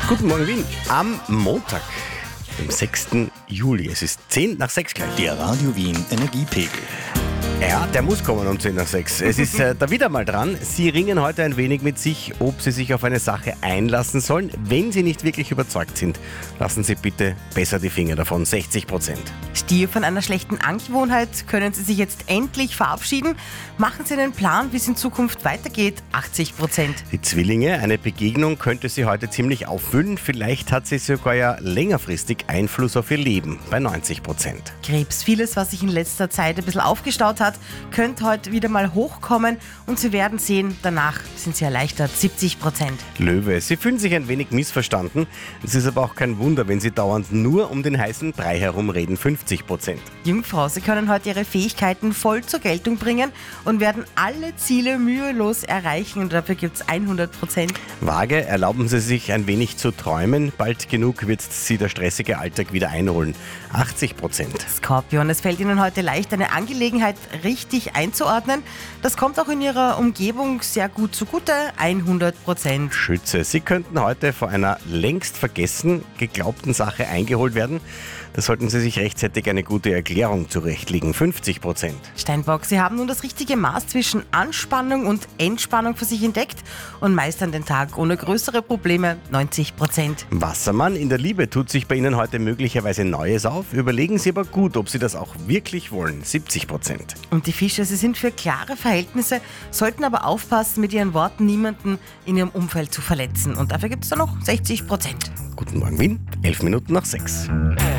Guten Morgen Wien. Am Montag, dem 6. Juli. Es ist 10 nach 6 gleich. Der Radio Wien Energiepegel. Ja, der muss kommen um 10 nach 6. Es ist da wieder mal dran. Sie ringen heute ein wenig mit sich, ob Sie sich auf eine Sache einlassen sollen. Wenn Sie nicht wirklich überzeugt sind, lassen Sie bitte besser die Finger davon. 60%. Stier, von einer schlechten Angewohnheit können Sie sich jetzt endlich verabschieden. Machen Sie einen Plan, wie es in Zukunft weitergeht. 80%. Die Zwillinge, eine Begegnung könnte Sie heute ziemlich aufwühlen. Vielleicht hat sie sogar ja längerfristig Einfluss auf Ihr Leben. Bei 90%. Krebs, vieles, was sich in letzter Zeit ein bisschen aufgestaut hat, könnte heute wieder mal hochkommen und Sie werden sehen, danach sind Sie erleichtert. 70%. Löwe, Sie fühlen sich ein wenig missverstanden. Es ist aber auch kein Wunder, wenn Sie dauernd nur um den heißen Brei herumreden. 50%. Jungfrau, Sie können heute Ihre Fähigkeiten voll zur Geltung bringen und werden alle Ziele mühelos erreichen. Und dafür gibt es 100%. Waage, erlauben Sie sich ein wenig zu träumen. Bald genug wird Sie der stressige Alltag wieder einholen. 80%. Skorpion, es fällt Ihnen heute leicht, eine Angelegenheit richtig einzuordnen. Das kommt auch in Ihrer Umgebung sehr gut zugute. 100%. Schütze, Sie könnten heute vor einer längst vergessen geglaubten Sache eingeholt werden. Da sollten Sie sich rechtzeitig eine gute Erklärung zurechtlegen. 50%. Steinbock, Sie haben nun das richtige Maß zwischen Anspannung und Entspannung für sich entdeckt und meistern den Tag ohne größere Probleme. 90%. Wassermann, in der Liebe tut sich bei Ihnen heute möglicherweise Neues auf. Überlegen Sie aber gut, ob Sie das auch wirklich wollen. 70%. Und die Fische, sie sind für klare Verhältnisse, sollten aber aufpassen, mit ihren Worten niemanden in ihrem Umfeld zu verletzen. Und dafür gibt es dann noch 60%. Guten Morgen Wien, 11 Minuten nach 6.